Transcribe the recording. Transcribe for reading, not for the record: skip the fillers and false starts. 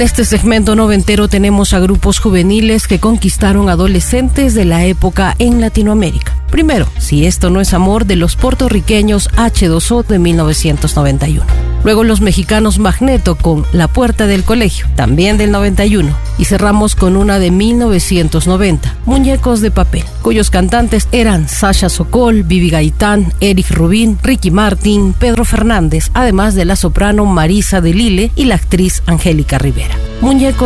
En este segmento noventero tenemos a grupos juveniles que conquistaron adolescentes de la época en Latinoamérica. Primero, Si esto no es amor, de los puertorriqueños H2O de 1991. Luego los mexicanos Magneto con La puerta del colegio, también del 91. Y cerramos con una de 1990, Muñecos de papel, cuyos cantantes eran Sasha Sokol, Vivi Gaitán, Eric Rubin, Ricky Martin, Pedro Fernández, además de la soprano Marisa de Lille y la actriz Angélica Rivera. Muñecos